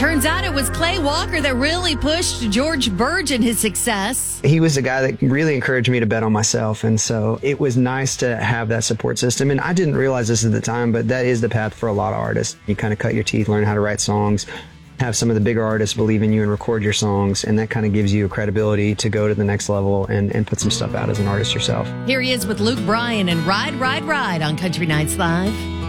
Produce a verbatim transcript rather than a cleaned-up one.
Turns out it was Clay Walker that really pushed George Burge in his success. He was the guy that really encouraged me to bet on myself. And so it was nice to have that support system. And I didn't realize this at the time, but that is the path for a lot of artists. You kind of cut your teeth, learn how to write songs, have some of the bigger artists believe in you and record your songs. And that kind of gives you a credibility to go to the next level and, and put some stuff out as an artist yourself. Here he is with Luke Bryan and Ride, Ride, Ride on Country Nights Live.